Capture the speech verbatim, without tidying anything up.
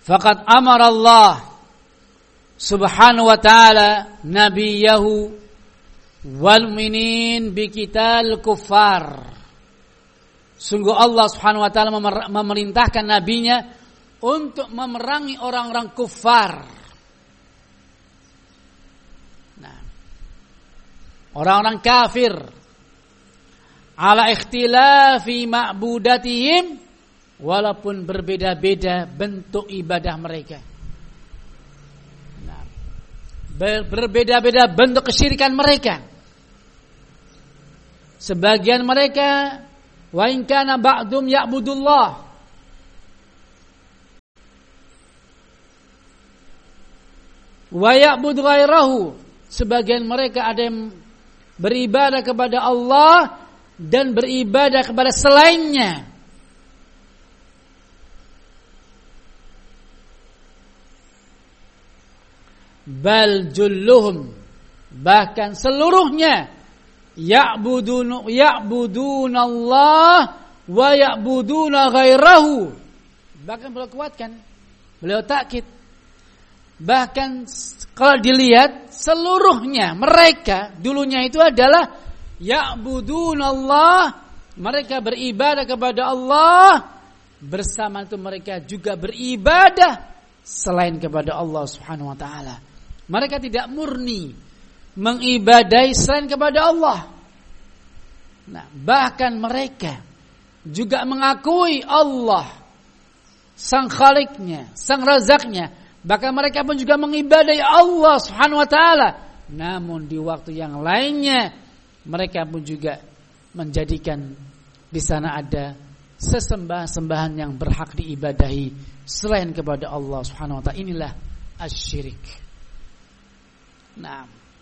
Faqad amara Allah subhanahu wa ta'ala nabiyahu wal mu'minin biqital kuffar. Sungguh Allah subhanahu wa ta'ala memerintahkan nabinya untuk memerangi orang-orang kufar. Nah, orang-orang kafir ala ikhtilafi ma'budatihim, walaupun berbeda-beda bentuk ibadah mereka. Nah, ber- berbeda-beda bentuk kesyirikan mereka. Sebagian mereka wa in kana ba'dum ya'budullah, wa ya'bud ghairahu, sebagian mereka ada yang beribadah kepada Allah dan beribadah kepada selainnya. Bal julluhum, bahkan seluruhnya ya'budun ya'budunallah wa ya'buduna ghairahu. Bahkan beliau kuatkan, beliau takkid, bahkan kalau dilihat seluruhnya mereka dulunya itu adalah ya'budunallah, mereka beribadah kepada Allah, bersama itu mereka juga beribadah selain kepada Allah Subhanahu wa taala. Mereka tidak murni mengibadai selain kepada Allah. Nah, bahkan mereka juga mengakui Allah sang Khaliknya, sang Razaknya. Bahkan mereka pun juga mengibadai Allah Subhanahu wa taala. Namun di waktu yang lainnya mereka pun juga menjadikan di sana ada sesembahan-sembahan yang berhak diibadahi selain kepada Allah Subhanahu wa taala. Inilah asyirik. Nah,